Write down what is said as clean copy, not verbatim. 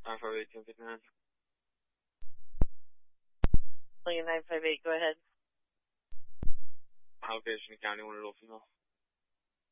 958, 1059. 958, go ahead. Location County, one little female.